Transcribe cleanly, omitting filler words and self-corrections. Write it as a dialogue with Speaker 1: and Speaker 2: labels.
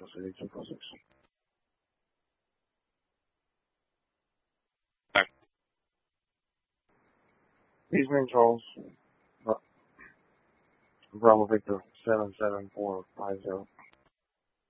Speaker 1: Delta City 246. These main Charles, Bravo Victor 77450.